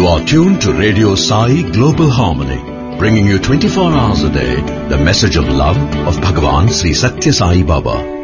are tuned to Radio Sai Global Harmony, bringing you 24 hours a day the message of love of Bhagavan Sri Satya Sai Baba.